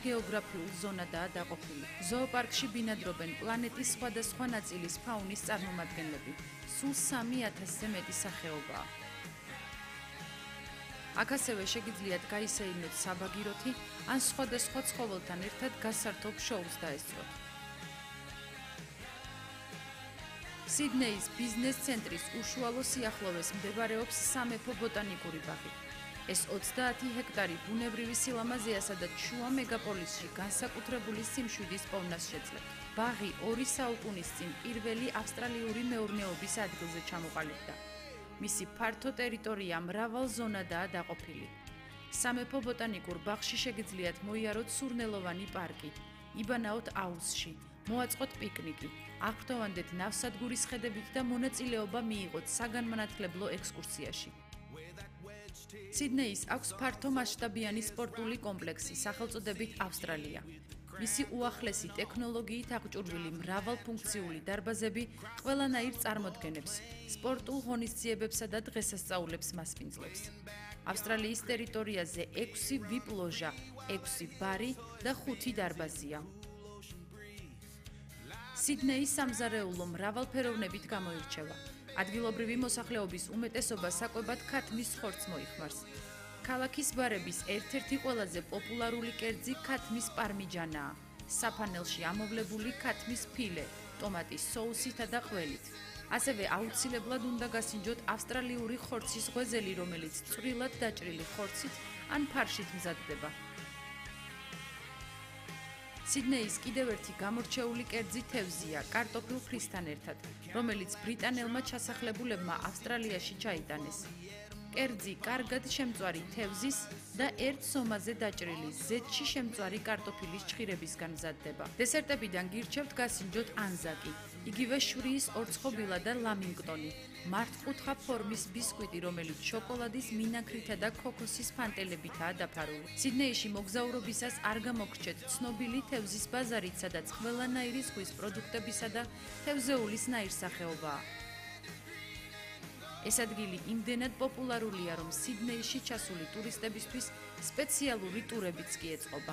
გეოგრაფიულ ზონადაა დაყოფილი. ზოოპარკში ბინადრობენ პლანეტის სხვადასხვა ნაწილის ფაუნის წარმომადგენლები. სულ 3000-ზე მეტი სახეობაა. აქ ასევე შეგიძლიათ გაისეირნოთ საბაგიროთი ან სხვადასხვა ცხოველთან ერთად გასართობ შოუს დაესწროთ. სიდნეის ბიზნეს ცენტრის უშუალო სიახლოვეს მდებარეობს სამეფო ბოტანიკური ბაღი. ეს 30 ჰექტარი ბუნებრივი სილამაზეა, სადაც შუა მეგაპოლისში განსაკუთრებული სიმშვიდის პოვნას შეძლებს. ბაღი 2 საუკუნის წინ პირველი ავსტრალიური მეურნეობის ადგილზე ჩამოყალიბდა. მისი ფართო ტერიტორია მრავალ ზონადაა დაყოფილი. სამეფო ბოტანიკურ ბაღში შეგიძლიათ მოიაროთ სურნელოვანი პარკი, იბანაოთ აუზში, მოაწყოთ პიკნიკი, აღფრთოვანდეთ ნავსადგურის ხედებით და მონაწილეობა მიიღოთ საგანმანათლებლო ექსკურსიაში. სიდნეის აქვს ფართო მასშტაბიანი სპორტული კომპლექსი სახელწოდებით ავსტრალია. მისი უახლესი ტექნოლოგიით აღჭურვილი მრავალფუნქციული დარბაზები ყველანაირ წარმოდგენებს, სპორტულ ღონისძიებებსა და დღესასწაულებს მასპინძლობს. ავსტრალიის ტერიტორიაზე 6 VIP ლოჟა, 6 ბარი და 5 დარბაზია. სიდნეის სამზარეულო მრავალფეროვნებით გამოირჩევა. ადგილობრივი მოსახლეობის უმეტესობა საკვებად ქათმის ხორცს მოიხმარს. ქალაქის ბარების ერთ-ერთი ყველაზე პოპულარული კერძი ქათმის პარმიჯანაა, საფანელში ამოვლებული ქათმის ფილე, ტომატის соуსითა და ყველით. ასევე აუცილებლად უნდა გასინჯოთ ავსტრალიური ხორცის ღვეზელი, რომელიც წვრილად დაჭრილი ხორცით ან ფარშით მზადდება. სიდნეის კიდევ ერთი გამორჩეული კერძი თევზია კარტოფილ ფრისთან ერთად, რომელიც ბრიტანელმა ჩასახლებულებმა ავსტრალიაში ჩაიტანეს. კერძი კარგად შემწვარი თევზის და ერთ სომაზე დაჭრილი ზეთში შემწვარი კარტოფილის ჩხირებისგან მზადდება. დესერტებიდან გირჩევთ გასინჯოთ ანზაკი, იგივე შვრიის ორცხობილა და ლამინგტონი, მართკუთხა ფორმის ბისკვიტი, რომელიც შოკოლადის მინაქრითა და ქოქოსის ფანტელებითაა დაფარული. სიდნეიში მოგზაურობისას არ გამოგრჩეთ ცნობილი თევზის ბაზარით, სადაც ყველანაირი ზღვის პროდუქტებისა და თევზეულის ნაირსახეობაა. ეს ადგილი იმდენად პოპულარულია, რომ სიდნეიში ჩასული ტურისტებისთვის სპეციალური ტურებიც კი ეწყობა.